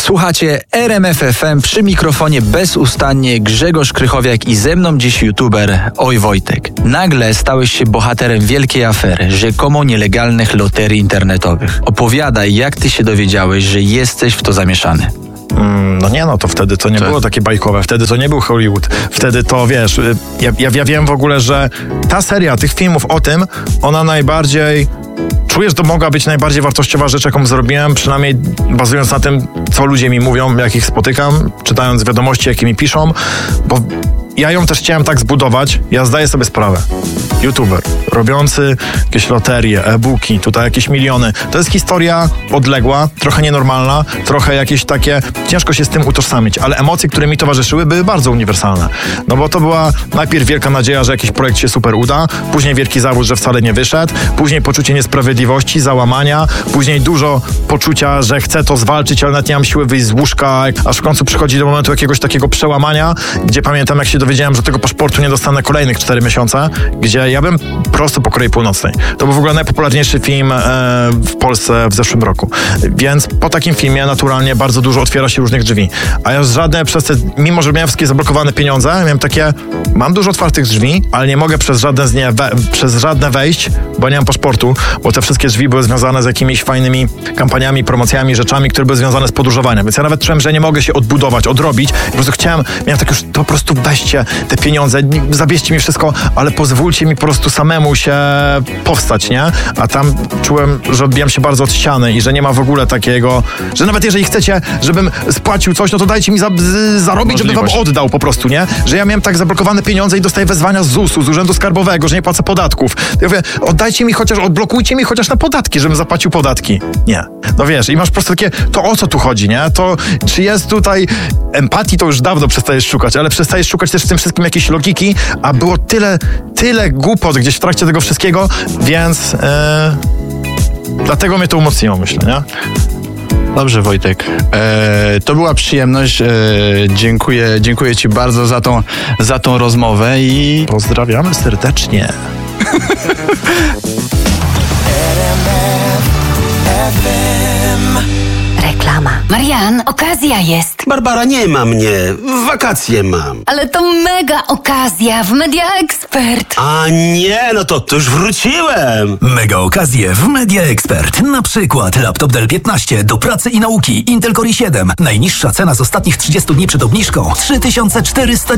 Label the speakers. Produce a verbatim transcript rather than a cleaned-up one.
Speaker 1: Słuchacie R M F F M, przy mikrofonie bezustannie Grzegorz Krychowiak i ze mną dziś youtuber Oj Wojtek. Nagle stałeś się bohaterem wielkiej afery, rzekomo nielegalnych loterii internetowych. Opowiadaj, jak ty się dowiedziałeś, że jesteś w to zamieszany.
Speaker 2: Mm, no nie, no to wtedy to nie
Speaker 1: to...
Speaker 2: było takie bajkowe, wtedy to nie był Hollywood, wtedy to wiesz, ja, ja, ja wiem w ogóle, że ta seria tych filmów o tym, ona najbardziej... Czuję, że to mogła być najbardziej wartościowa rzecz, jaką zrobiłem, przynajmniej bazując na tym, co ludzie mi mówią, jak ich spotykam, czytając wiadomości, jakie mi piszą, bo ja ją też chciałem tak zbudować, ja zdaję sobie sprawę. YouTuber, robiący jakieś loterie, e-booki, tutaj jakieś miliony. To jest historia odległa, trochę nienormalna, trochę jakieś takie, ciężko się z tym utożsamić, ale emocje, które mi towarzyszyły, były bardzo uniwersalne. No bo to była najpierw wielka nadzieja, że jakiś projekt się super uda, później wielki zawód, że wcale nie wyszedł, później poczucie niesprawiedliwości, załamania, później dużo poczucia, że chcę to zwalczyć, ale nawet nie mam siły wyjść z łóżka, aż w końcu przychodzi do momentu jakiegoś takiego przełamania, gdzie pamiętam, jak się dowiedziałem, że tego paszportu nie dostanę kolejnych cztery miesiące, gdzie ja bym prosto po Korei Północnej. To był w ogóle najpopularniejszy film e, w Polsce w zeszłym roku. Więc po takim filmie naturalnie bardzo dużo otwiera się różnych drzwi. A ja żadne przez te, mimo że miałem wszystkie zablokowane pieniądze, miałem takie, mam dużo otwartych drzwi, ale nie mogę przez żadne z nie we, przez żadne wejść, bo nie mam paszportu, bo te wszystkie drzwi były związane z jakimiś fajnymi kampaniami, promocjami, rzeczami, które były związane z podróżowaniem. Więc ja nawet czułem, że nie mogę się odbudować, odrobić. Po prostu chciałem, miałem tak już, to po prostu weźcie te pieniądze, zabierzcie mi wszystko, ale pozwólcie mi po prostu samemu się powstać, nie? A tam czułem, że odbijam się bardzo od ściany i że nie ma w ogóle takiego, że nawet jeżeli chcecie, żebym spłacił coś, no to dajcie mi za, z, zarobić, żebym wam oddał po prostu, nie? Że ja miałem tak zablokowane pieniądze i dostaję wezwania z zusu, z Urzędu Skarbowego, że nie płacę podatków. Ja mówię, oddajcie mi chociaż, odblokujcie mi chociaż na podatki, żebym zapłacił podatki. Nie. No wiesz, i masz po prostu takie, to o co tu chodzi, nie? To czy jest tutaj empatii, to już dawno przestajesz szukać, ale przestajesz szukać też w tym wszystkim jakiejś logiki, a było tyle, tyle głupot gdzieś w trakcie tego wszystkiego, więc yy, dlatego mnie to umocniło, myślę, nie?
Speaker 1: Dobrze, Wojtek. E, to była przyjemność. E, dziękuję, dziękuję ci bardzo za tą, za tą rozmowę i...
Speaker 2: Pozdrawiamy serdecznie.
Speaker 3: Reklama. Marian, okazja jest.
Speaker 4: Barbara, nie ma mnie. Wakacje mam.
Speaker 3: Ale to mega okazja w Media Expert.
Speaker 4: A nie, no to, to już wróciłem.
Speaker 5: Mega okazje w Media Expert. Na przykład laptop Dell piętnaście do pracy i nauki Intel Core i siedem. Najniższa cena z ostatnich trzydziestu dni przed obniżką trzy tysiące czterysta